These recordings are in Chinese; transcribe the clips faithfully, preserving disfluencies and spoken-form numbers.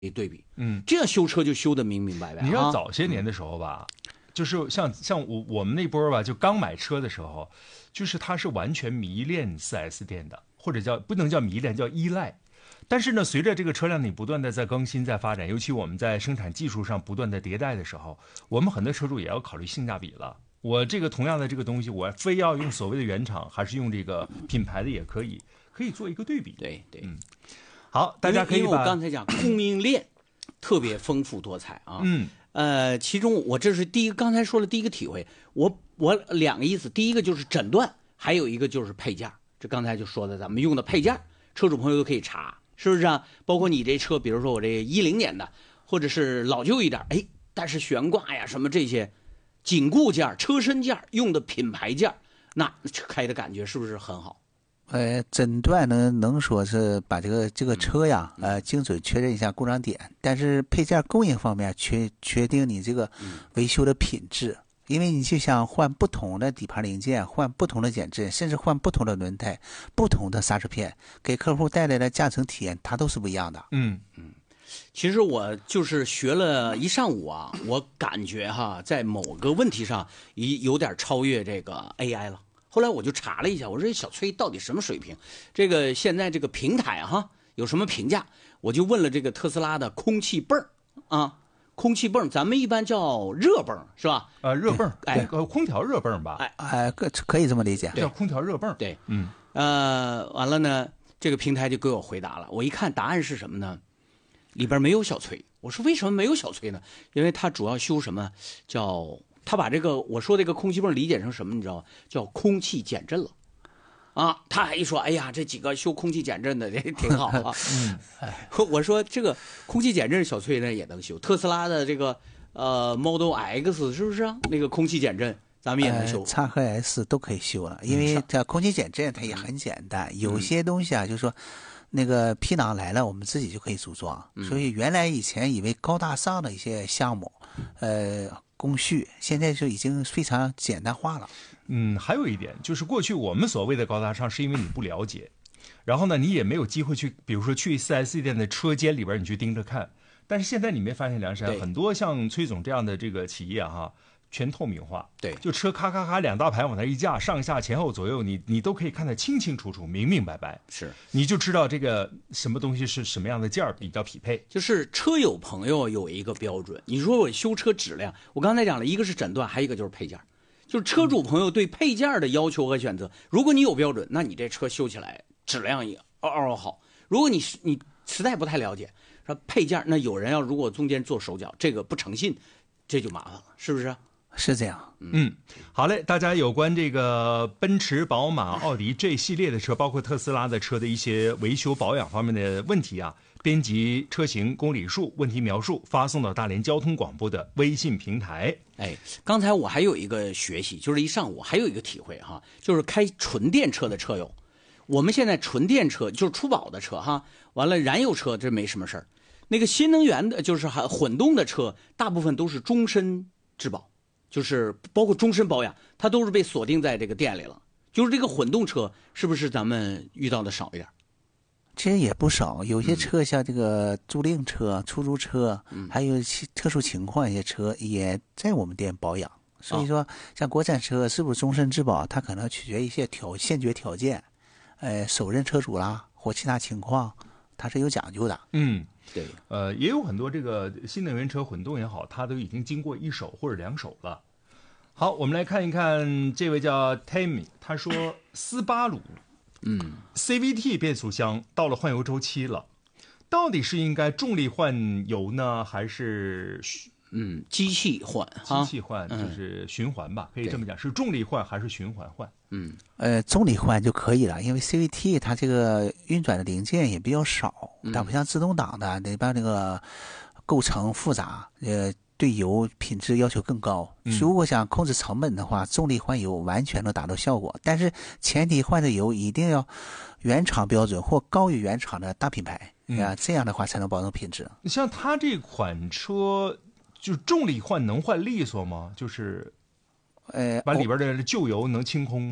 对比， 嗯， 这样修车就修得明明白白。 你知道早些年的时候吧，就是像像我我们那波吧，就刚买车的时候，就是他是完全迷恋 四 S 店的，或者叫不能叫迷恋，叫依赖。但是呢，随着这个车辆你不断的在更新、在发展，尤其我们在生产技术上不断的迭代的时候，我们很多车主也要考虑性价比了。我这个同样的这个东西，我非要用所谓的原厂，还是用这个品牌的也可以，可以做一个对比。 对对， 嗯，好，大家可以把因为我刚才讲供应链特别丰富多彩啊。 嗯， 呃，其中我这是第一个，刚才说了第一个体会，我我两个意思，第一个就是诊断，还有一个就是配件。这刚才就说的，咱们用的配件，车主朋友都可以查，是不是啊？包括你这车，比如说我这一零年的，或者是老旧一点，哎，但是悬挂呀什么这些紧固件、车身件用的品牌件，那开的感觉是不是很好？ 呃，诊断呢能说是把这个这个车呀，呃，精准确认一下故障点，但是配件供应方面确确定你这个维修的品质，因为你就想换不同的底盘零件，换不同的减震，甚至换不同的轮胎、不同的刹车片，给客户带来的驾乘体验，它都是不一样的。 嗯嗯。其实我就是学了一上午啊，我感觉哈，在某个问题上有有点超越这个 A I 了。后来我就查了一下，我说这小崔到底什么水平？这个现在这个平台哈有什么评价？我就问了这个特斯拉的空气泵啊，空气泵咱们一般叫热泵是吧？ 呃，热泵， 哎， 呃，空调热泵吧？ 哎哎，可可以这么理解， 叫空调热泵。 对， 嗯， 呃，完了呢，这个平台就给我回答了。我一看答案是什么呢？里边没有小崔。我说为什么没有小崔呢？因为他主要修什么叫他把这个我说这个空气泵理解成什么你知道吗？叫空气减震了啊。他还一说哎呀这几个修空气减震的这挺好啊。嗯，我说这个空气减震小崔呢也能修，特斯拉的这个呃 Model X 是不是啊？那个空气减震咱们也能修， 叉和 S 都可以修了，因为这空气减震它也很简单，嗯、有些东西啊就是说那个皮囊来了，我们自己就可以组装。嗯、所以原来以前以为高大上的一些项目，呃，工序现在就已经非常简单化了。 嗯，还有一点就是过去我们所谓的高大上，是因为你不了解，然后呢，你也没有机会去，比如说去 四 S 店的车间里边你去盯着看。但是现在你没发现梁山很多像崔总这样的这个企业哈。全透明化， 对， 就车咔咔咔两大排往那一架，上下前后左右，你你都可以看得清清楚楚、明明白白， 是， 你就知道这个什么东西是什么样的件儿比较匹配。 就是车友朋友有一个标准，你说我修车质量，我刚才讲了一个是诊断，还有一个就是配件，就是车主朋友对配件的要求和选择。如果你有标准，那你这车修起来质量也嗷嗷好。如果你你实在不太了解，说配件，那有人要如果中间做手脚，这个不诚信，这就麻烦了，是不是？ 是这样， 嗯，好嘞，大家有关这个奔驰、宝马、奥迪这系列的车，包括特斯拉的车的一些维修保养方面的问题啊，编辑车型公里数、问题描述，发送到大连交通广播的微信平台。 哎，刚才我还有一个学习，就是一上午还有一个体会哈，就是开纯电车的车友，我们现在纯电车就是出保的车哈，完了燃油车这没什么事儿，那个新能源的，就是还混动的车，大部分都是终身质保。就是包括终身保养，它都是被锁定在这个店里了。就是这个混动车，是不是咱们遇到的少一点？ 其实也不少，有些车像这个租赁车、出租车，嗯、还有特殊情况一些车也在我们店保养。所以说，像国产车是不是终身质保，它可能取决一些条先决条件，呃，首任车主啦或其他情况，它是有讲究的。 嗯。 对， 呃，也有很多这个新能源车混动也好，它都已经经过一手或者两手了。好，我们来看一看这位叫 Tammy， 他说斯巴鲁， 嗯 ，C V T 变速箱到了换油周期了，到底是应该重力换油呢，还是嗯机器换？ 机器换就是循环吧，嗯、可以这么讲，是重力换还是循环换？ 嗯， 呃，重力换就可以了，因为 C V T 它这个运转的零件也比较少，它不像自动挡的那边那个构成复杂，呃，对油品质要求更高。 嗯、 如果想控制成本的话，重力换油完全能达到效果，但是前提换的油一定要原厂标准或高于原厂的大品牌呀、嗯，这样的话才能保证品质。 像它这款车，就重力换能换利索吗？就是。 呃， 把里边的旧油能清空吗？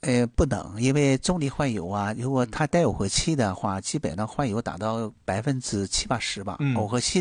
呃，不能，因为重力换油啊，如果它带耦合器的话，基本上换油达到百分之七八十吧， 嗯耦合器